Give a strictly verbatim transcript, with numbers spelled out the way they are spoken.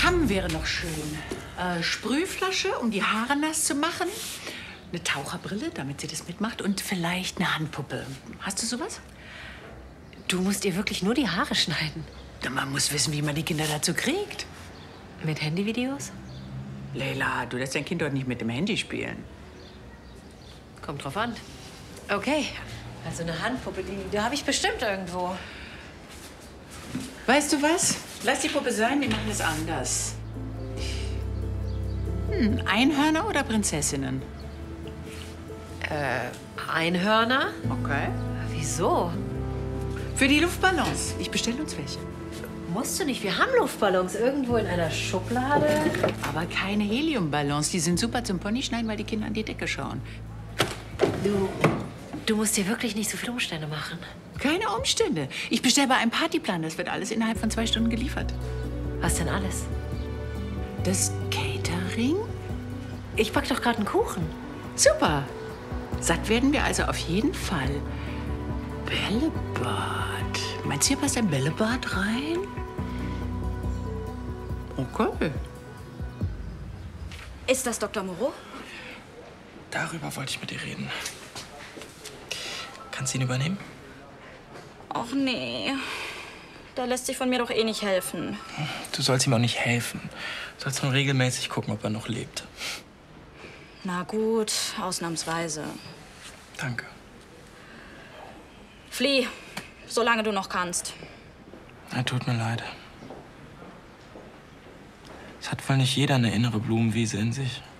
Kamm wäre noch schön. Äh, Sprühflasche, um die Haare nass zu machen. Eine Taucherbrille, damit sie das mitmacht. Und vielleicht eine Handpuppe. Hast du sowas? Du musst ihr wirklich nur die Haare schneiden. Ja, man muss wissen, wie man die Kinder dazu kriegt. Mit Handyvideos? Leila, du lässt dein Kind doch nicht mit dem Handy spielen. Kommt drauf an. Okay. Also eine Handpuppe, die, die habe ich bestimmt irgendwo. Weißt du was? Lass die Puppe sein, wir machen es anders. Hm, Einhörner oder Prinzessinnen? Äh, Einhörner? Okay. Wieso? Für die Luftballons. Ich bestelle uns welche. Musst du nicht. Wir haben Luftballons irgendwo in einer Schublade. Aber keine Heliumballons. Die sind super zum Ponyschneiden, weil die Kinder an die Decke schauen. Du, du musst dir wirklich nicht so viele Umstände machen. Keine Umstände. Ich bestelle bei einem Partyplan. Das wird alles innerhalb von zwei Stunden geliefert. Was denn alles? Das Catering? Ich back doch gerade einen Kuchen. Super. Satt werden wir also auf jeden Fall. Bällebad. Meinst du, hier passt ein Bällebad rein? Okay. Ist das Doktor Moreau? Darüber wollte ich mit dir reden. Kannst du ihn übernehmen? Och nee. Der lässt sich von mir doch eh nicht helfen. Du sollst ihm auch nicht helfen. Du sollst nur regelmäßig gucken, ob er noch lebt. Na gut, ausnahmsweise. Danke. Flieh, solange du noch kannst. Ja, tut mir leid. Es hat wohl nicht jeder eine innere Blumenwiese in sich.